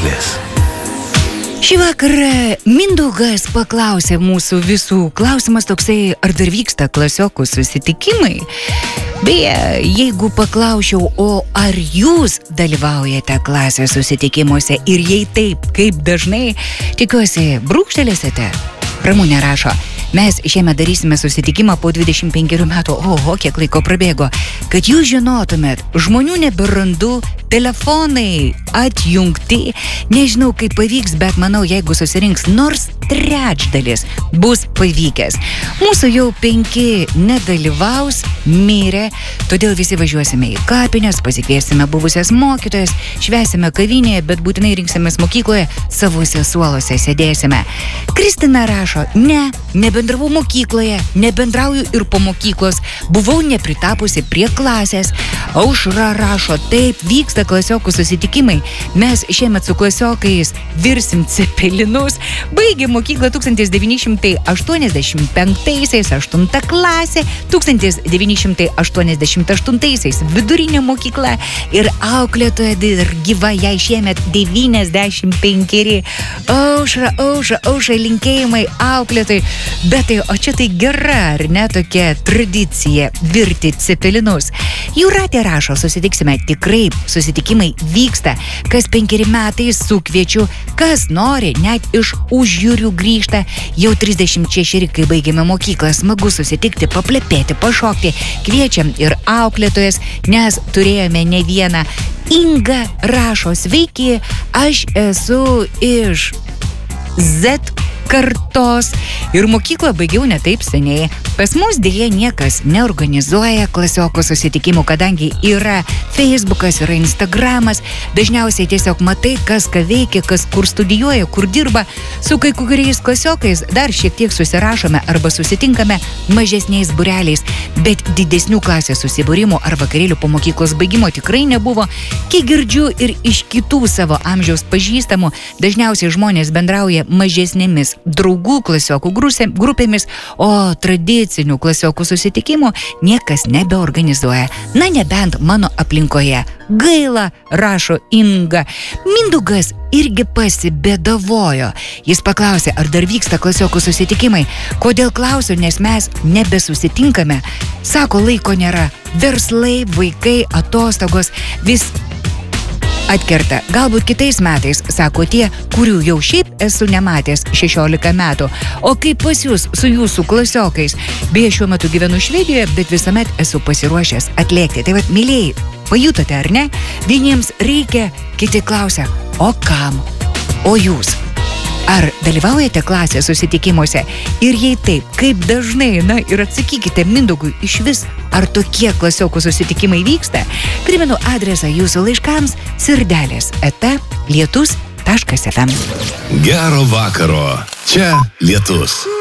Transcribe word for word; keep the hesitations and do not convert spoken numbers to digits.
taisyklės. Šį vakarą Mindaugas paklausė mūsų visų. Klausimas toksai, ar dar vyksta klasiokų susitikimai? Beje, jeigu paklausčiau, o ar jūs dalyvaujate klasės susitikimuose ir jei taip, kaip dažnai, tikiuosi, brūkštelėsite? Ramunė rašo, mes šiemet darysime susitikimą po dvidešimt penkerių metų, oho, kiek laiko prabėgo, kad jūs žinotumėt, žmonių neberandu, telefonai atjungti, nežinau kaip pavyks, bet manau, jeigu susirinks nors trečdalis, bus pavykęs. Mūsų jau penki nedalyvaus, mirė, todėl visi važiuosime į kapines, pasikviesime buvusias mokytojas, švęsime kavinėje, bet būtinai rinksimės mokykloje, savose suolose sėdėsime. Kristina rašo, ne, nebendravau mokykloje, nebendrauju ir po mokyklos, buvau nepritapusi prie klasės. Aušra rašo, taip, vyksta klasiokų susitikimai, mes šiemet su klasiokais virsim cepelinus, baigė mokyklą tūkstantis devyni šimtai aštuoniasdešimt penktaisiais, aštunta klasė, tūkstantis devyni šimtai aštuoniasdešimt aštuntaisiais vidurinė mokykla ir auklėtoja dar gyva, jai šiemet devyniasdešimt penkeri. Aušra, aušra, aušra, linkėjimai auklėtojai, bet tai, o čia tai gera, ar ne, tokia tradicija virti cepelinus. Jūratė rašo, susitiksime, tikrai susitikimai vyksta, kas penkeri metai sukviečiu, kas nori, net iš užjūrių grįžta, jau trisdešimt šešeri, kai baigėme mokyklą, smagu susitikti, paplepėti, pašokti, kviečiam ir auklėtojas, nes turėjome ne vieną. Inga rašo, sveiki, aš esu iš Z kartos ir mokyklą baigiau ne taip seniai. Pas mus dėja niekas neorganizuoja klasiokų susitikimų, kadangi yra Facebookas, yra Instagramas, dažniausiai tiesiog matai, kas ką veikia, kas kur studijuoja, kur dirba. Su kai kuriais klasiokais dar šiek tiek susirašome arba susitinkame mažesniais būreliais, bet didesnių klasės susibūrimų ar vakarėlių po mokyklos baigimo tikrai nebuvo. Kiek girdžiu ir iš kitų savo amžiaus pažįstamų, dažniausiai žmonės bendrauja mažesnėmis draugų klasiokų grupėmis, o tradicinių klasiokų susitikimų niekas nebeorganizuoja. Na, nebent mano aplinkoje. Gaila, rašo Inga. Mindaugas irgi pasibėdavojo. Jis paklausė, ar dar vyksta klasiokų susitikimai. Kodėl klausiu, nes mes nebesusitinkame. Sako, laiko nėra. Verslai, vaikai, atostogos, vis atkerta. Galbūt kitais metais, sako tie, kurių jau šiaip esu nematęs šešiolika metų. O kaip pas jūs su jūsų klasiokais? Beje, šiuo metu gyvenu Švedijoje, bet visuomet esu pasiruošęs atlėkti. Tai vat, mylėjai, pajutote, ar ne? Vieniems reikia, kiti klausia, o kam? O jūs? Ar dalyvaujate klasės susitikimuose? Ir jei taip, kaip dažnai, na ir atsakykite Mindaugui iš vis, ar tokie klasiokų susitikimai vyksta? Primenu adresą jūsų laiškams sirdelės eta lietus taškas ef em. Gero vakaro. Čia Lietus.